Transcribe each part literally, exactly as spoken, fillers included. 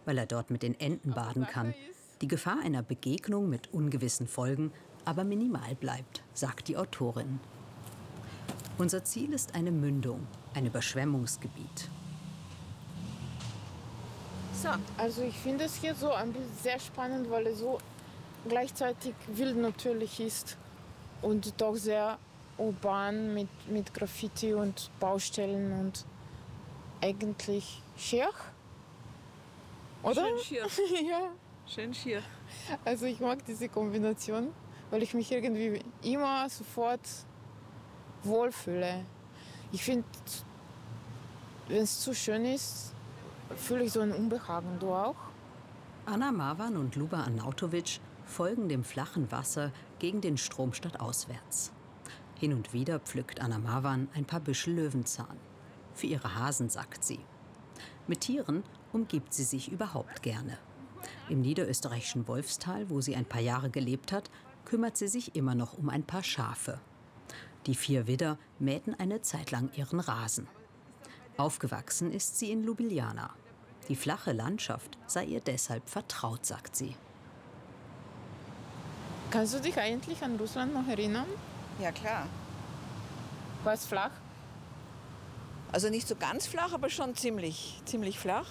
weil er dort mit den Enten baden kann. Die Gefahr einer Begegnung mit ungewissen Folgen aber minimal bleibt, sagt die Autorin. Unser Ziel ist eine Mündung, ein Überschwemmungsgebiet. So, also ich finde es hier so ein bisschen sehr spannend, weil es so gleichzeitig wild natürlich ist und doch sehr urban mit, mit Graffiti und Baustellen und eigentlich schier. Oder? Schön schier. Ja. Schön schier. Also ich mag diese Kombination, weil ich mich irgendwie immer sofort wohlfühle. Ich finde, wenn es zu schön ist, fühle ich so ein Unbehagen. Du auch? Anna Marwan und Luba Arnautovic folgen dem flachen Wasser gegen den Strom stadtauswärts. Hin und wieder pflückt Anna Marwan ein paar Büschel Löwenzahn. Für ihre Hasen, sagt sie. Mit Tieren umgibt sie sich überhaupt gerne. Im niederösterreichischen Wolfstal, wo sie ein paar Jahre gelebt hat, kümmert sie sich immer noch um ein paar Schafe. Die vier Widder mähten eine Zeit lang ihren Rasen. Aufgewachsen ist sie in Ljubljana. Die flache Landschaft sei ihr deshalb vertraut, sagt sie. Kannst du dich eigentlich an Russland noch erinnern? Ja, klar. War es flach? Also nicht so ganz flach, aber schon ziemlich, ziemlich flach.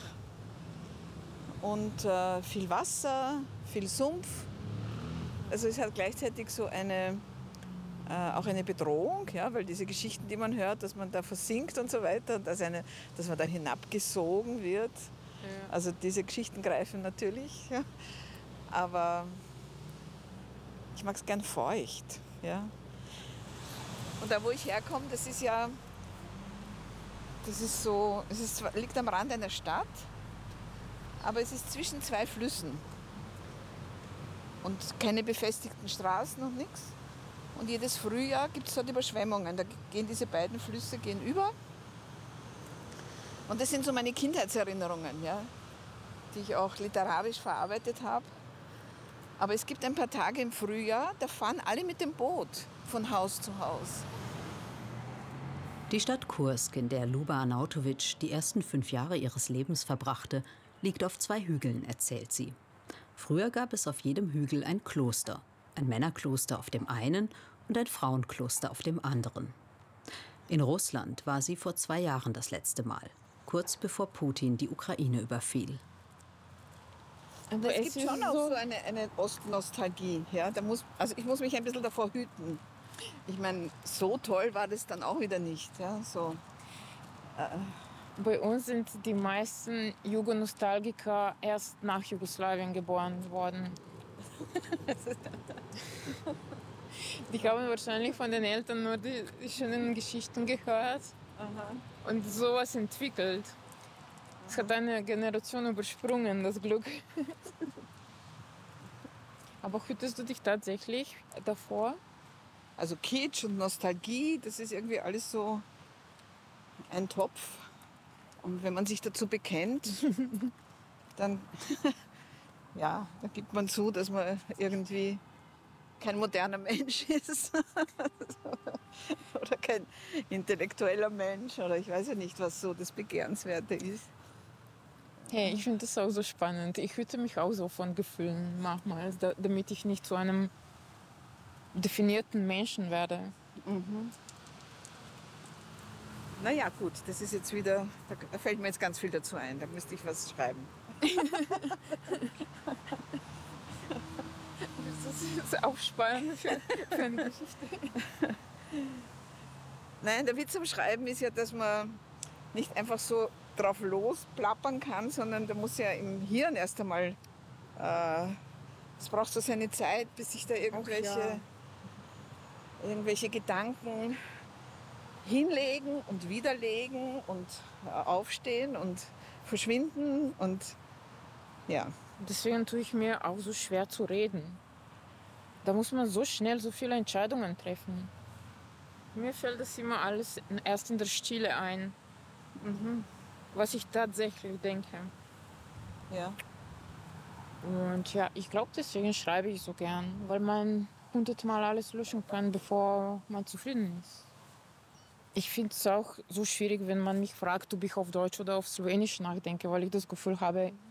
Und äh, viel Wasser, viel Sumpf. Also es hat gleichzeitig so eine, äh, auch eine Bedrohung, ja, weil diese Geschichten, die man hört, dass man da versinkt und so weiter, und dass, eine, dass man da hinabgesogen wird. Ja. Also diese Geschichten greifen natürlich. Ja. Aber ich mag es gern feucht. Ja. Und da, wo ich herkomme, das ist ja, das ist so, es ist, liegt am Rand einer Stadt, aber es ist zwischen zwei Flüssen und keine befestigten Straßen und nichts. Und jedes Frühjahr gibt es dort Überschwemmungen. Da gehen diese beiden Flüsse gehen über. Und das sind so meine Kindheitserinnerungen, ja, die ich auch literarisch verarbeitet habe. Aber es gibt ein paar Tage im Frühjahr, da fahren alle mit dem Boot von Haus zu Haus. Die Stadt Kursk, in der Luba Arnautovic die ersten fünf Jahre ihres Lebens verbrachte, liegt auf zwei Hügeln, erzählt sie. Früher gab es auf jedem Hügel ein Kloster. Ein Männerkloster auf dem einen und ein Frauenkloster auf dem anderen. In Russland war sie vor zwei Jahren das letzte Mal, kurz bevor Putin die Ukraine überfiel. Aber es gibt schon auch so eine, eine Ostnostalgie. Ja? Da muss, also ich muss mich ein bisschen davor hüten. Ich meine, so toll war das dann auch wieder nicht. Ja? So, äh. Bei uns sind die meisten Jugendnostalgiker erst nach Jugoslawien geboren worden. Die haben wahrscheinlich von den Eltern nur die, die schönen Geschichten gehört. Aha. Und sowas entwickelt. Es hat eine Generation übersprungen, das Glück. Aber hütest du dich tatsächlich davor? Also Kitsch und Nostalgie, das ist irgendwie alles so ein Topf. Und wenn man sich dazu bekennt, dann, ja, dann gibt man zu, dass man irgendwie kein moderner Mensch ist. Oder kein intellektueller Mensch. Oder ich weiß ja nicht, was so das Begehrenswerte ist. Hey, ich finde das auch so spannend. Ich hüte mich auch so von Gefühlen manchmal, da, damit ich nicht zu einem definierten Menschen werde. Mhm. Naja, gut, das ist jetzt wieder, da fällt mir jetzt ganz viel dazu ein, da müsste ich was schreiben. Das ist auch spannend für, für eine Geschichte. Nein, der Witz am Schreiben ist ja, dass man nicht einfach so drauf losplappern kann, sondern da muss ja im Hirn erst einmal, äh, es braucht so seine Zeit, bis sich da irgendwelche, ja. irgendwelche Gedanken hinlegen und widerlegen und aufstehen und verschwinden und ja. Deswegen tue ich mir auch so schwer zu reden. Da muss man so schnell so viele Entscheidungen treffen. Mir fällt das immer alles erst in der Stille ein, mhm. was ich tatsächlich denke. Ja. Und ja, ich glaube, deswegen schreibe ich so gern, weil man hundertmal alles löschen kann, bevor man zufrieden ist. Ich finde es auch so schwierig, wenn man mich fragt, ob ich auf Deutsch oder auf Slowenisch nachdenke, weil ich das Gefühl habe,